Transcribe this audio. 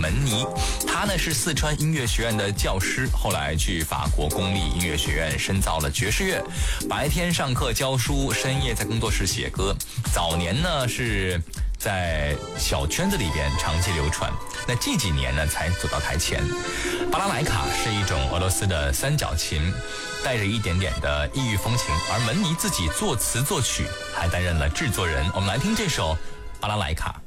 门尼。他呢是四川音乐学院的教师，后来去法国公立音乐学院深造了爵士乐，白天上课教书，深夜在工作室写歌。早年呢是在小圈子里边长期流传，那这几年呢才走到台前。巴拉莱卡是一种俄罗斯的三角琴，带着一点点的异域风情，而门尼自己作词作曲，还担任了制作人。我们来听这首巴拉莱卡。